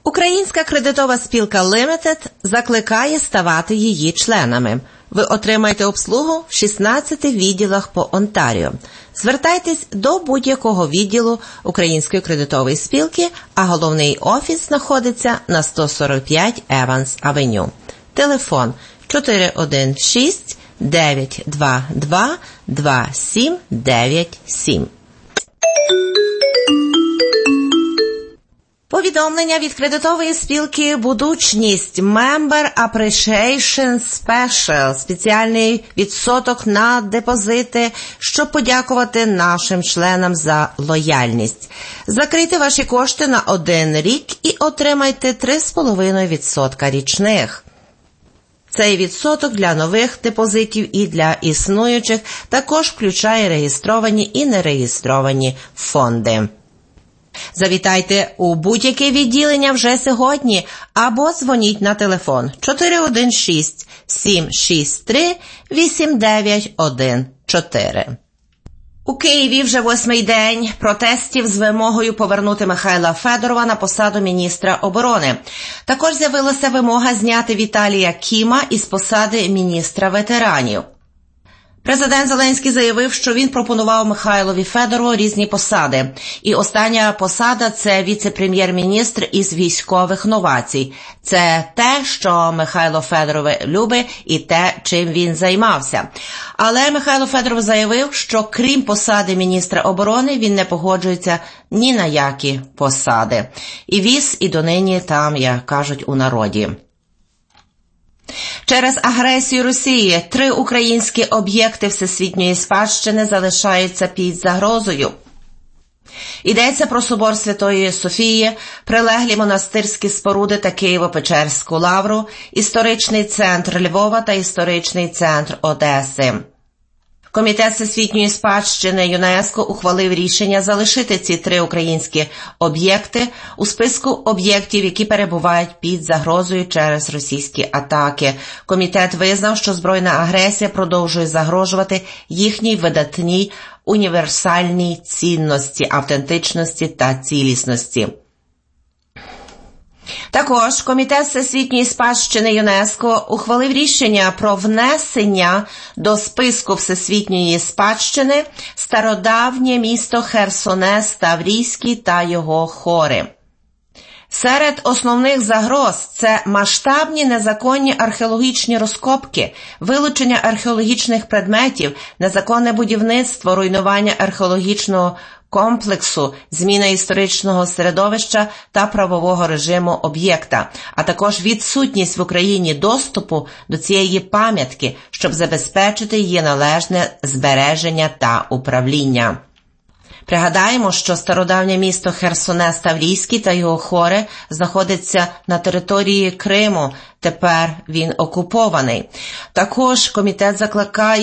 Українська кредитова спілка Limited закликає ставати її членами. Ви отримаєте обслугу в 16 відділах по Онтаріо. Звертайтесь до будь-якого відділу Української кредитової спілки, а головний офіс знаходиться на 145 Еванс-авеню. Телефон 416-922-2797. Повідомлення від кредитової спілки «Будучність» Member Appreciation Special – спеціальний відсоток на депозити, щоб подякувати нашим членам за лояльність. Закрийте ваші кошти на 1 рік і отримайте 3,5% річних. Цей відсоток для нових депозитів і для існуючих також включає реєстровані і нереєстровані фонди. Завітайте у будь-яке відділення вже сьогодні або дзвоніть на телефон 416-763-8914. У Києві вже 8-й день протестів з вимогою повернути Михайла Федорова на посаду міністра оборони. Також з'явилася вимога зняти Віталія Кіма із посади міністра ветеранів. Президент Зеленський заявив, що він пропонував Михайлові Федорову різні посади. І остання посада – це віце-прем'єр-міністр із військових новацій. Це те, що Михайло Федоров любить і те, чим він займався. Але Михайло Федоров заявив, що крім посади міністра оборони, він не погоджується ні на які посади. І віз і донині там, як кажуть у народі. Через агресію Росії 3 українські об'єкти всесвітньої спадщини залишаються під загрозою. Йдеться про собор Святої Софії, прилеглі монастирські споруди та Києво-Печерську лавру, історичний центр Львова та історичний центр Одеси. Комітет всесвітньої спадщини ЮНЕСКО ухвалив рішення залишити ці 3 українські об'єкти у списку об'єктів, які перебувають під загрозою через російські атаки. Комітет визнав, що збройна агресія продовжує загрожувати їхній видатній універсальній цінності, автентичності та цілісності. Також Комітет всесвітньої спадщини ЮНЕСКО ухвалив рішення про внесення до списку всесвітньої спадщини стародавнє місто Херсонес Таврійський та його хори. Серед основних загроз – це масштабні незаконні археологічні розкопки, вилучення археологічних предметів, незаконне будівництво, руйнування археологічного комплексу, зміна історичного середовища та правового режиму об'єкта, а також відсутність в Україні доступу до цієї пам'ятки, щоб забезпечити її належне збереження та управління. Пригадаємо, що стародавнє місто Херсонес Таврійський та його хори знаходиться на території Криму, тепер він окупований. Також комітет закликає